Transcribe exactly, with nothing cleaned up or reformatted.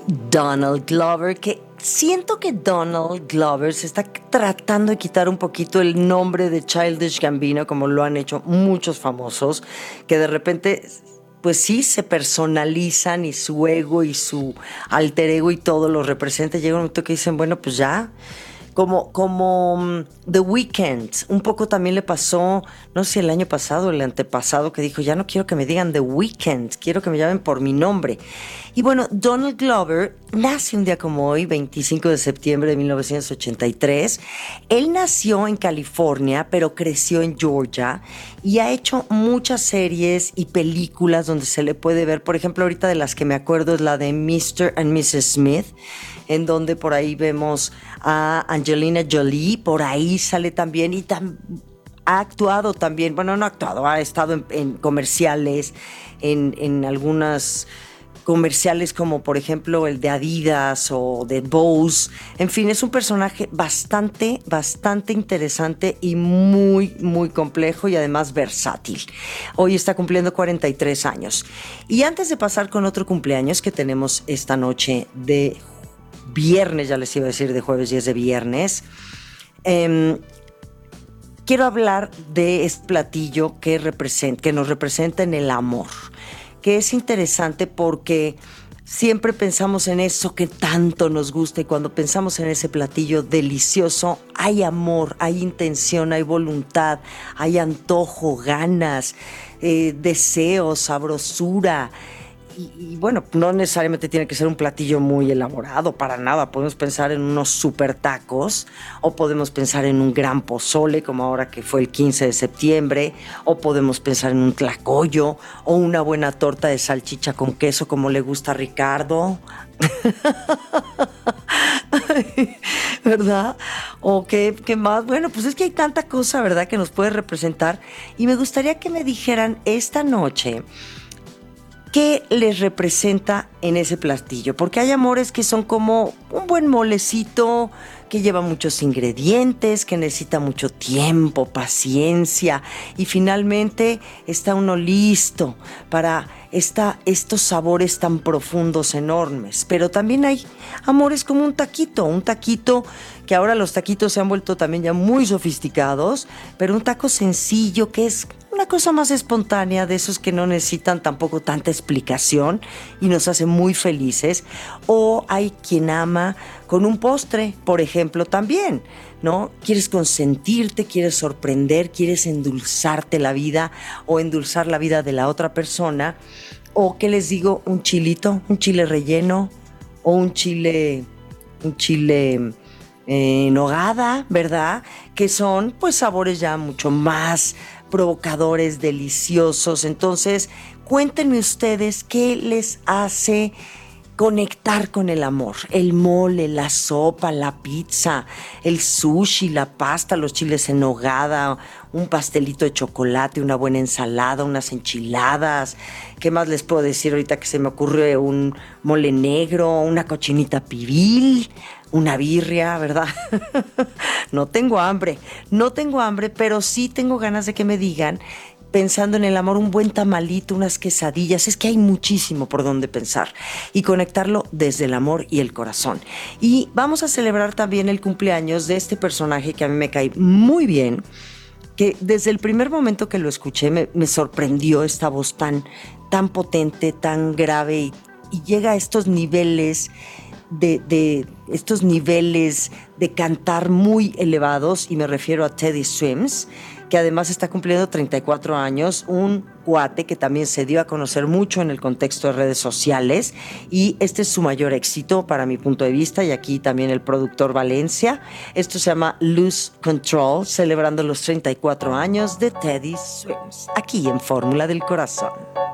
Donald Glover, que siento que Donald Glover se está tratando de quitar un poquito el nombre de Childish Gambino, como lo han hecho muchos famosos, que de repente, pues sí, se personalizan y su ego y su alter ego y todo lo representa. Llega un momento que dicen, bueno, pues ya... Como, como um, The Weeknd, un poco también le pasó, no sé si el año pasado o el antepasado, que dijo, ya no quiero que me digan The Weeknd, quiero que me llamen por mi nombre. Y bueno, Donald Glover nace un día como hoy, veinticinco de septiembre de mil novecientos ochenta y tres. Él nació en California, pero creció en Georgia y ha hecho muchas series y películas donde se le puede ver. Por ejemplo, ahorita de las que me acuerdo es la de mister and missus Smith, en donde por ahí vemos a Angelina Jolie, por ahí sale también y tam, ha actuado también, bueno, no ha actuado, ha estado en, en comerciales, en, en algunas comerciales como por ejemplo el de Adidas o de Bose. En fin, es un personaje bastante, bastante interesante y muy, muy complejo y además versátil. Hoy está cumpliendo cuarenta y tres años. Y antes de pasar con otro cumpleaños que tenemos esta noche de viernes, ya les iba a decir de jueves y es de viernes, eh, quiero hablar de este platillo que, represent, que nos representa en el amor, que es interesante porque siempre pensamos en eso que tanto nos gusta y cuando pensamos en ese platillo delicioso hay amor, hay intención, hay voluntad, hay antojo, ganas, eh, deseo, sabrosura. Y, y bueno, no necesariamente tiene que ser un platillo muy elaborado, para nada. Podemos pensar en unos super tacos, o podemos pensar en un gran pozole, como ahora que fue el quince de septiembre, o podemos pensar en un tlacoyo, o una buena torta de salchicha con queso, como le gusta a Ricardo. ¿Verdad? ¿O qué, qué más? Bueno, pues es que hay tanta cosa, ¿verdad?, que nos puede representar. Y me gustaría que me dijeran esta noche ¿qué les representa en ese platillo? Porque hay amores que son como un buen molecito, que lleva muchos ingredientes, que necesita mucho tiempo, paciencia, y finalmente está uno listo para esta, estos sabores tan profundos, enormes. Pero también hay amores como un taquito, un taquito que ahora los taquitos se han vuelto también ya muy sofisticados, pero un taco sencillo que es una cosa más espontánea, de esos que no necesitan tampoco tanta explicación y nos hace muy felices. O hay quien ama con un postre, por ejemplo, también, ¿no? Quieres consentirte, quieres sorprender, quieres endulzarte la vida o endulzar la vida de la otra persona. O, ¿qué les digo? Un chilito, un chile relleno o un chile, un chile en nogada, ¿verdad? Que son, pues, sabores ya mucho más provocadores, deliciosos. Entonces, cuéntenme ustedes qué les hace conectar con el amor. El mole, la sopa, la pizza, el sushi, la pasta, los chiles en nogada, un pastelito de chocolate, una buena ensalada, unas enchiladas. ¿Qué más les puedo decir ahorita que se me ocurre? Un mole negro, una cochinita pibil, una birria, ¿verdad? No tengo hambre, no tengo hambre, pero sí tengo ganas de que me digan, pensando en el amor, un buen tamalito, unas quesadillas. Es que hay muchísimo por donde pensar y conectarlo desde el amor y el corazón. Y vamos a celebrar también el cumpleaños de este personaje que a mí me cae muy bien, que desde el primer momento que lo escuché me, me sorprendió esta voz tan, tan potente, tan grave y, y llega a estos niveles De, de estos niveles de cantar muy elevados, y me refiero a Teddy Swims, que además está cumpliendo treinta y cuatro años, un cuate que también se dio a conocer mucho en el contexto de redes sociales, y este es su mayor éxito para mi punto de vista, y aquí también el productor Valencia. Esto se llama Lose Control, celebrando los treinta y cuatro años de Teddy Swims, aquí en Fórmula del Corazón.